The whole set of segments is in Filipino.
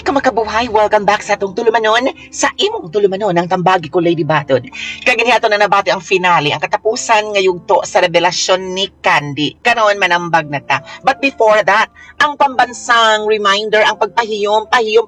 ka makabuhay, welcome back sa atong tulumanon, sa imong tulumanon ng tambagi ko Lady Batod. Kaganihato na nabati ang finale, ang katapusan ngayong to sa revelasyon ni Candy. Karon manambag na ta. But before that, ang pambansang reminder, ang pagpahiyom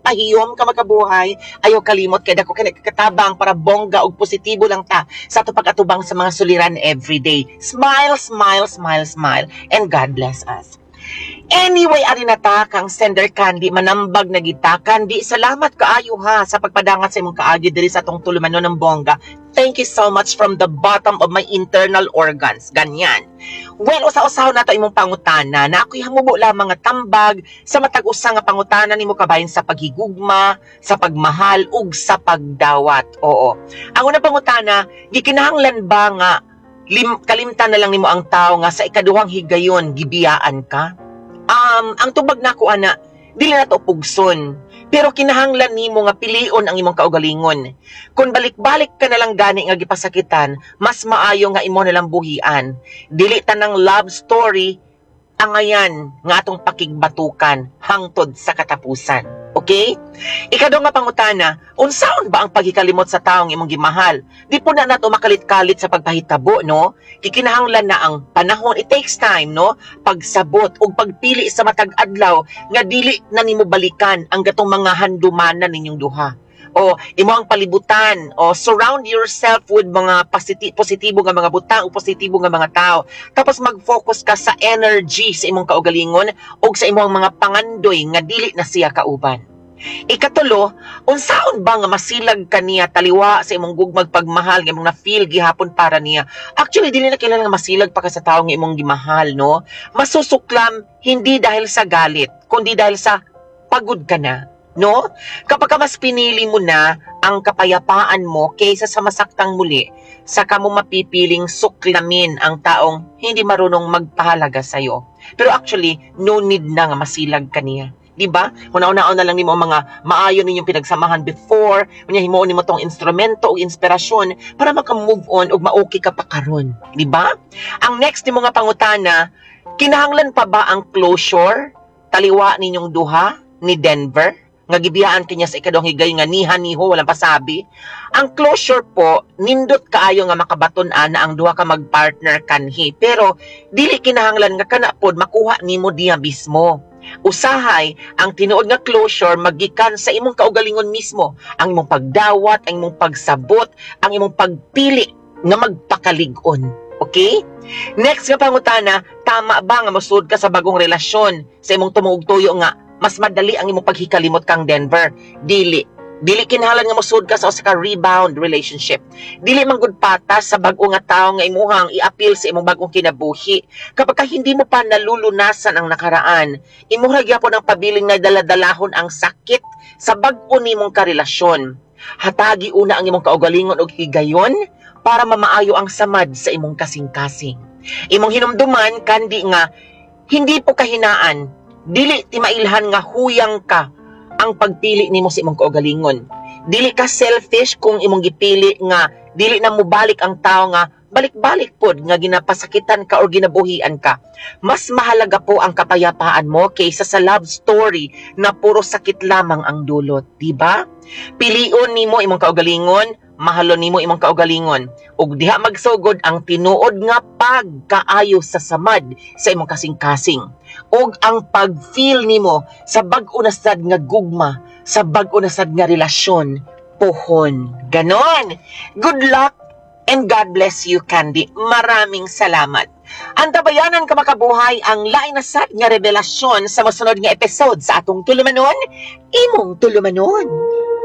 ka makabuhay, ayaw kalimot kaya dako katabang para bongga og positibo lang ta sa ato pag-atubang sa mga suliran everyday. Smile, smile, smile, smile, and God bless us. Anyway, ari na ta kang sender Candy, manambag na kita. Candy, salamat kaayo ha sa pagpadangat sa imong kaagi diri sa atong tulumanon ng bongga. Thank you so much from the bottom of my internal organs. Ganyan. Well, usa-usaw na to imong pangutana na ako'y hamubo lamang nga tambag sa matag usa nga pangutana nimo kabahin sa paghigugma, sa pagmahal ug sa pagdawat. Oo. Ang unang pangutana, gikinahanglan ba nga kalimtan na lang nimo ang tao nga sa ikaduhang higayon gibiyaan ka? Ang tubag nako ana, dili na to pugson. Pero kinahanglan nimo nga pilion ang imong kaugalingon. Kung balik-balik ka na lang gani nga gipasakitan, mas maayo nga imo na lang buhian. Dili tanang love story ang ayan nga atong pakigbatukan hangtod sa katapusan. Okay? Ikado nga pangutana, unsaon ba ang pagikalimot sa taong imong gimahal? Di po na nato makalit-kalit sa pagpahitabo, no? Kikinahanglan na ang panahon, it takes time, no? Pagsabot ug pagpili sa matag adlaw nga dili na nimo balikan ang gatong mga handumanan ninyong duha. O imo ang palibutan, o surround yourself with mga positibo nga mga butang o positibo nga mga tao. Tapos mag-focus ka sa energy sa imong kaugalingon o sa imong mga pangandoy nga dili na siya kauban. Ikatulo, unsaon ba nga masilag kaniya taliwa sa imong gugmag pagmahal nga imong na-feel gihapon para niya? Actually, dili na kailangan nga masilag pa ka sa tao nga imong gimahal, no? Masusuklam hindi dahil sa galit, kundi dahil sa pagod ka na. No? Kapag ka mas pinili mo na ang kapayapaan mo kaysa sa masaktang muli, saka mo mapipiling suklamin ang taong hindi marunong magpahalaga sa'yo. Pero actually, no need na nga masilag ka niya. Diba? Una-una na lang nimo mga maayo ninyong pinagsamahan before, unya himuon nimo tong instrumento o inspirasyon para maka-move on ug ma-okay ka pa karon. Diba? Ang next nimo nga pangutana, kinahanglan pa ba ang closure taliwa ninyong duha ni Denver? Nga gibiyaan kanya sa ikaduhang higay nga niha-niho walang pasabi. Ang closure po nindot kaayo nga makabaton-an na ang duha ka magpartner kanhi, pero dili kinahanglan nga kana pod makuha nimo diha mismo. Usahay ang tinuod nga closure magikan sa imong kaugalingon mismo, ang imong pagdawat, ang imong pagsabot, ang imong pagpili nga magpakalig-on. Okay? Next nga pangutana, tama ba nga mosud ka sa bagong relasyon sa imong tumuog-tuyo nga mas madali ang imong paghikalimot kang Denver? Dili kinahanglan nga mosud ka sa usa ka rebound relationship. Dili man gud patas sa bag-o nga tawo nga imuhang i-appeal sa imong bagong kinabuhi. Kapag hindi mo pa nalulunasan ang nakaraan, imuha gyapon ang pabiling nga daladalahon ang sakit sa bag-o nimong karelasyon. Hatagi una ang imong kaugalingon og higayon para mamaayo ang samad sa imong kasing-kasing. Imong hinumduman kandi nga hindi po kahinaan, dili ti mailhan nga huyang ka ang pagpili nimo sa imong kaugalingon. Dili ka selfish kung imong gipili nga dili na mobalik ang tao nga balik-balik pod nga ginapasakitan ka o ginabuhian ka. Mas mahalaga po ang kapayapaan mo kaysa sa love story na puro sakit lamang ang dulot, di ba? Pilion nimo imong kaugalingon, mahalon nimo imong kaugalingon, ug diha magsugod ang tinuod nga pagkaayo sa samad sa imong kasing-kasing, ug ang pag-feel nimo sa bag-o na sad nga gugma, sa bag-o na sad nga relasyon, pohon. Ganon. Good luck and God bless you, Candy. Maraming salamat. Antabayanan ka makabuhay ang lain na sad nga revelasyon sa masunod nga episode sa atong tulumanon, imong tulumanon.